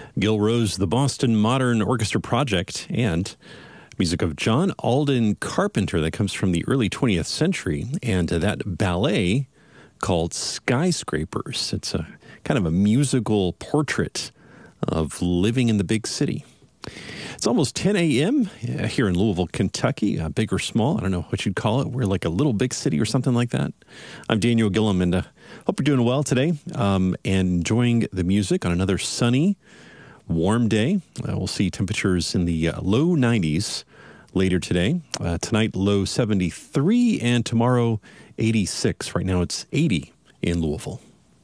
Gil Rose, the Boston Modern Orchestra Project, and music of John Alden Carpenter that comes from the early 20th century, and that ballet called Skyscrapers. It's a kind of a musical portrait of living in the big city. It's almost 10 a.m. here in Louisville, Kentucky, big or small. I don't know what you'd call it. We're like a little big city or something like that. I'm Daniel Gillum, and hope you're doing well today and enjoying the music on another sunny, warm day. We'll see temperatures in the low 90s later today. Tonight, low 73, and tomorrow, 86. Right now, it's 80 in Louisville.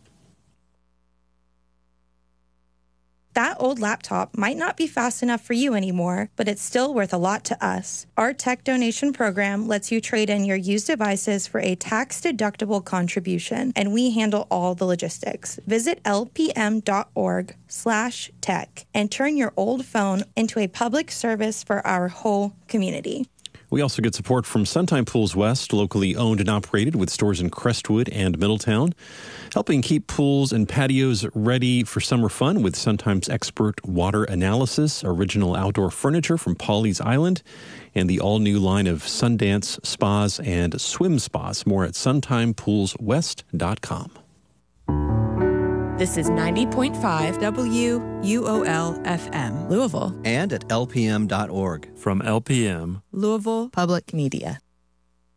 That old laptop might not be fast enough for you anymore, but it's still worth a lot to us. Our tech donation program lets you trade in your used devices for a tax-deductible contribution, and we handle all the logistics. Visit lpm.org/tech and turn your old phone into a public service for our whole community. We also get support from Suntime Pools West, locally owned and operated with stores in Crestwood and Middletown, helping keep pools and patios ready for summer fun with Suntime's expert water analysis, original outdoor furniture from Pawleys Island, and the all-new line of Sundance spas and swim spas. More at suntimepoolswest.com. This is 90.5 WUOL-FM, Louisville. And at lpm.org. From LPM, Louisville Public Media.